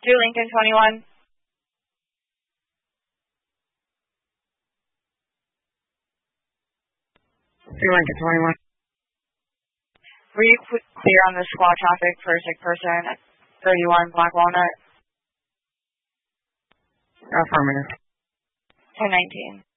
Lincoln 21. 2 Lincoln 21. Were you clear on the squad traffic for a sick person at 31 Black Walnut? Affirmative. 1019.